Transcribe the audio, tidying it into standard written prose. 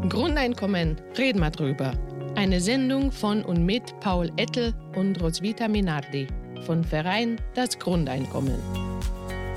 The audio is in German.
Grundeinkommen, reden wir drüber. Eine Sendung von und mit Paul Ettel und Roswitha Minardi von Verein Das Grundeinkommen.